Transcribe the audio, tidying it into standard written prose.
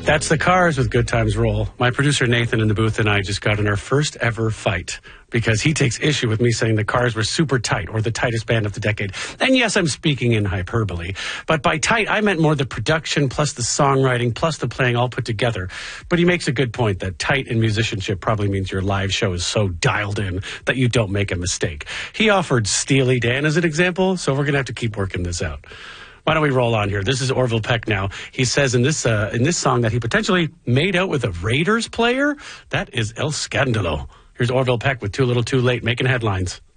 That's the Cars with Good Times Roll. My producer Nathan in the booth and I just got in our first ever fight because he takes issue with me saying the Cars were super tight or the tightest band of the decade. And yes, I'm speaking in hyperbole. But by tight, I meant more the production plus the songwriting plus the playing all put together. But he makes a good point that tight in musicianship probably means your live show is so dialed in that you don't make a mistake. He offered Steely Dan as an example, so we're going to have to keep working this out. Why don't we roll on here? This is Orville Peck now. He says in this song that he potentially made out with a Raiders player. That is El Scandalo. Here's Orville Peck with Too Little Too Late making headlines.